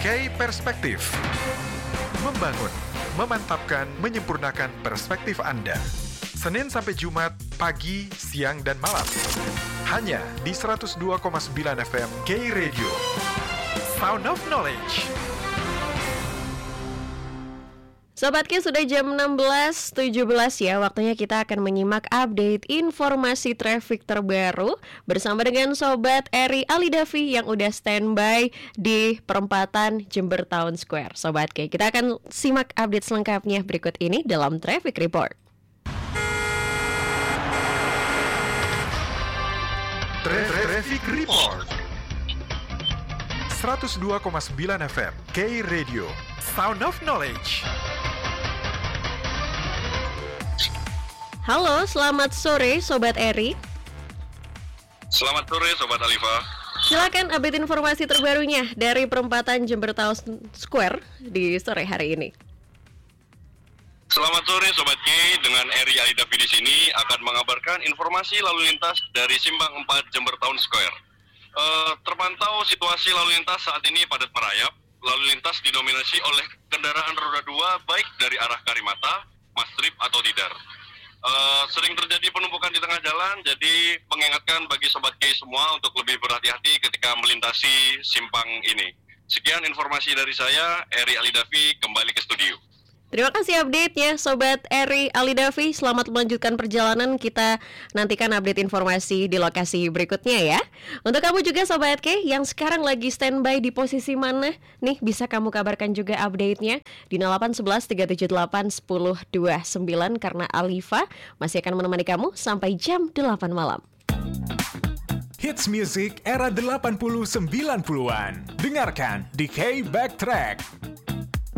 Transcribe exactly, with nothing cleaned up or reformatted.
K Perspektif. Membangun, memantapkan, menyempurnakan perspektif Anda. Senin sampai Jumat, pagi, siang, dan malam. Hanya di seratus dua koma sembilan F M K Radio. Sound of Knowledge. Sobat K, sudah jam enam belas tujuh belas ya. Waktunya kita akan menyimak update informasi traffic terbaru bersama dengan Sobat Eri Alidavi yang udah standby di perempatan Jember Town Square. Sobat K, kita akan simak update selengkapnya berikut ini dalam Traffic Report. Traffic Report seratus dua koma sembilan F M K Radio. Sound of Knowledge. Halo, selamat sore Sobat Eri. Selamat sore Sobat Alifa. Silakan update informasi terbarunya dari perempatan Jember Town Square di sore hari ini. Selamat sore Sobat K, dengan Eri Alidavi di sini akan mengabarkan informasi lalu lintas dari Simpang empat Jember Town Square. Uh, terpantau situasi lalu lintas saat ini padat merayap. Lalu lintas didominasi oleh kendaraan roda dua baik dari arah Karimata, Mastrip atau Tidar. Uh, sering terjadi penumpukan di tengah jalan, jadi mengingatkan bagi Sobat K semua untuk lebih berhati-hati ketika melintasi simpang ini. Sekian informasi dari saya, Eri Alidavi, kembali ke studio. Terima kasih update-nya Sobat Eri Alidavi. Selamat melanjutkan perjalanan. Kita nantikan update informasi di lokasi berikutnya ya. Untuk kamu juga Sobat K yang sekarang lagi standby di posisi mana, nih bisa kamu kabarkan juga update-nya di nol delapan satu satu tiga tujuh delapan satu nol dua sembilan karena Alifa masih akan menemani kamu sampai jam delapan malam. Hits music era delapan puluh sembilan puluhan. Dengarkan di K Backtrack.